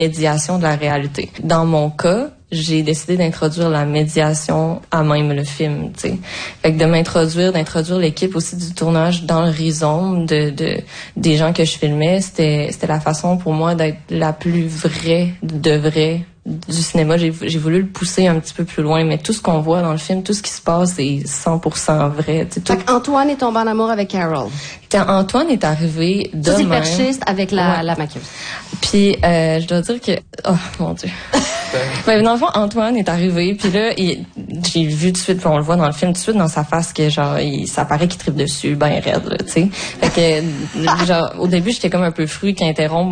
médiation de la réalité. Dans mon cas, j'ai décidé d'introduire la médiation à même le film, tu sais. Fait que d'introduire l'équipe aussi du tournage dans le rhizome des gens que je filmais, c'était la façon pour moi d'être la plus vraie du cinéma. J'ai voulu le pousser un petit peu plus loin, mais tout ce qu'on voit dans le film, tout ce qui se passe est 100% vrai. Fait qu'Antoine est tombé en amour avec Carol. Antoine est arrivé de même. C'est perchiste avec la maquilleuse. Puis je dois dire que oh mon Dieu. Ben, dans le fond, Antoine est arrivé, puis là, j'ai vu tout de suite, puis on le voit dans le film tout de suite dans sa face que genre ça paraît qu'il tripe dessus, ben raide là, tu sais. Fait que genre au début, j'étais comme un peu fru qu'il interrompt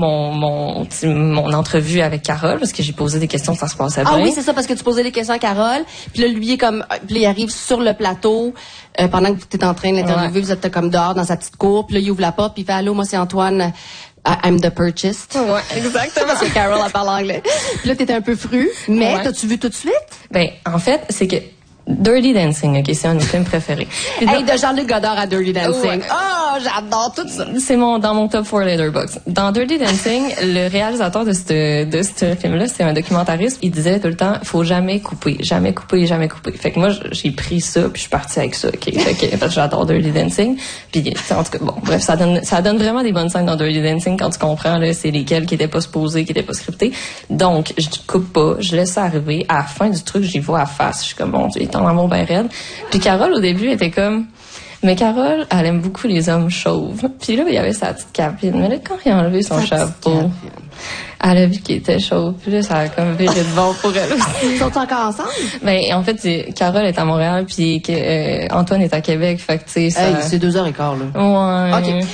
mon entrevue avec Carole parce que j'ai posé des questions, ça se passait bien. Ah oui, c'est ça, parce que tu posais des questions à Carole, puis là lui est comme, puis là, il arrive sur le plateau pendant que tu es en train de l'interviewer, vous êtes comme dehors dans sa petite cour, puis là il ouvre la porte, puis il fait allô, moi c'est Antoine. I'm the purchased. Ouais, exactement. Parce que Carol elle parle anglais. Puis là, t'étais un peu fru. Mais t'as-tu vu tout de suite? Ben, en fait, c'est que Dirty Dancing, ok, c'est un de mes films préférés. Hey, de Jean-Luc Godard à Dirty Dancing. Oh, j'adore tout ça. C'est dans mon top 4 Letterboxd. Dans Dirty Dancing, le réalisateur de ce film-là, c'est un documentariste. Il disait tout le temps, faut jamais couper, jamais couper, jamais couper. Fait que moi, j'ai pris ça, puis je suis partie avec ça, ok. Fait que j'adore Dirty Dancing. Puis, en tout cas, bon, bref, ça donne vraiment des bonnes scènes dans Dirty Dancing quand tu comprends, là, c'est lesquelles qui étaient pas supposées, qui étaient pas scriptées. Donc, je coupe pas, je laisse ça arriver. À la fin du truc, j'y vois à face. Je suis comme, bon Dieu, en amour ben raide. Puis Carole, au début, était comme... Mais Carole, elle aime beaucoup les hommes chauves. Puis là, il y avait sa petite capine. Mais là, quand il a enlevé son chapeau, elle a vu qu'il était chauve. Puis là, ça a comme viré de bord pour elle aussi. Ils sont encore ensemble? Ben, en fait, Carole est à Montréal, puis Antoine est à Québec. Fait que, tu sais, ça... Hey, c'est 2h15, là. Ouais. OK.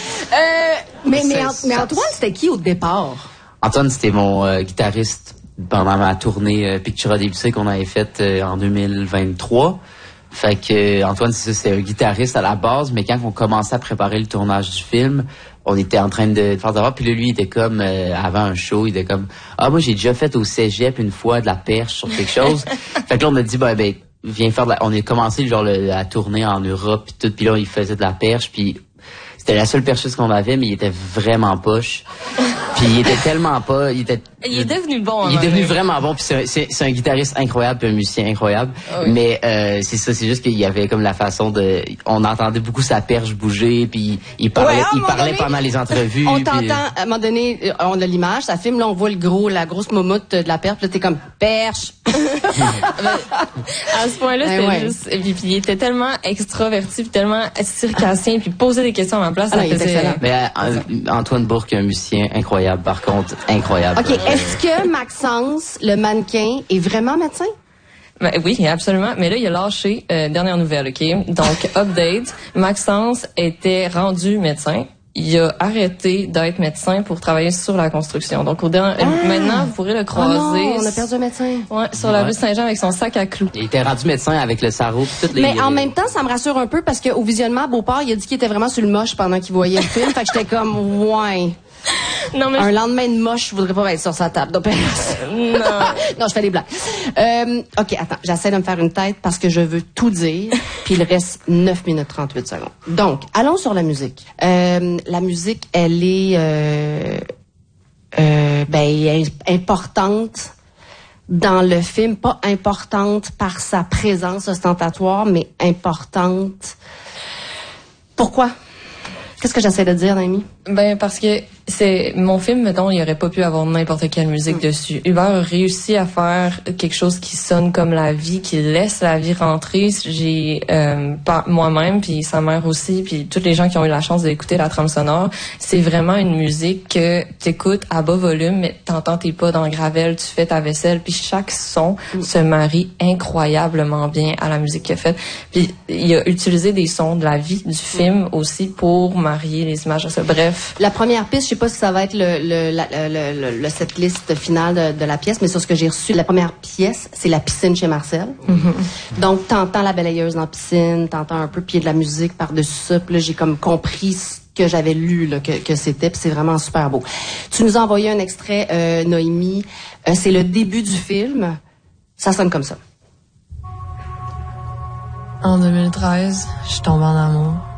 Mais Antoine, c'était qui au départ? Antoine, c'était mon guitariste pendant ma tournée Pictura Debussy qu'on avait faite en 2023. Fait que Antoine, c'est un guitariste à la base, mais quand on commençait à préparer le tournage du film, on était en train de faire d'abord, puis là, lui, il était comme, avant un show, il était comme, moi, j'ai déjà fait au cégep une fois de la perche sur quelque chose. Fait que là, on a dit, ben, viens faire on a commencé, genre, la tournée en Europe, pis tout, puis là, il faisait de la perche, puis c'était la seule percheuse qu'on avait, mais il était vraiment poche. Puis il était tellement pas... Il est devenu bon. Il est devenu vraiment bon. Puis c'est un guitariste incroyable, puis un musicien incroyable. Oui. Mais c'est ça, c'est juste qu'il y avait comme la façon de... On entendait beaucoup sa perche bouger, puis il parlait pendant les entrevues. On t'entend, à un moment donné, on a l'image, ça filme, là on voit la grosse moumoute de la perche, puis là t'es comme perche. À ce point-là, c'était juste... Et puis il était tellement extraverti, puis tellement circassien, puis posait des questions à ma place. Il était excellent. Mais Antoine Bourque est un musicien incroyable, par contre, incroyable. OK, est-ce que Maxence, le mannequin, est vraiment médecin? Ben, oui, absolument. Mais là, il a lâché, dernière nouvelle, OK? Donc, update, Maxence était rendu médecin. Il a arrêté d'être médecin pour travailler sur la construction. Donc, maintenant, vous pourrez le croiser. Oh non, on a perdu un médecin. Ouais, sur la rue Saint-Jean avec son sac à clous. Il était rendu médecin avec le sarrau pis toutes les... Mais en même temps, ça me rassure un peu parce qu'au visionnement à Beauport, il a dit qu'il était vraiment sur le moche pendant qu'il voyait le film. Fait que j'étais comme, ouais. Non, mais un lendemain de moche, je voudrais pas être sur sa table d'opération. Non. Non, je fais des blagues. OK, attends, j'essaie de me faire une tête parce que je veux tout dire, puis il reste 9 minutes 38 secondes. Donc, allons sur la musique. La musique, elle est importante dans le film, pas importante par sa présence ostentatoire, mais importante. Pourquoi? Qu'est-ce que j'essaie de dire, Naomi? Ben, parce que c'est mon film, mettons, il aurait pas pu avoir n'importe quelle musique dessus. Hubert a réussi à faire quelque chose qui sonne comme la vie, qui laisse la vie rentrer. J'ai moi-même, puis sa mère aussi, puis tous les gens qui ont eu la chance d'écouter la trame sonore, c'est vraiment une musique que t'écoutes à bas volume, mais t'entends tes pas dans le gravel, tu fais ta vaisselle, puis chaque son se marie incroyablement bien à la musique qu'il a faite. Puis il a utilisé des sons de la vie du film aussi pour marier les images à ça. Bref. La première piste, je sais pas si ça va être le setlist finale de la pièce, mais sur ce que j'ai reçu, la première pièce, c'est la piscine chez Marcel. Mm-hmm. Donc, t'entends la balayeuse dans la piscine, t'entends un peu, puis il y a de la musique par-dessus ça, puis là, j'ai comme compris ce que j'avais lu, là, que c'était, puis c'est vraiment super beau. Tu nous as envoyé un extrait, Noémie, c'est le début du film, ça sonne comme ça. En 2013, je suis tombée en amour.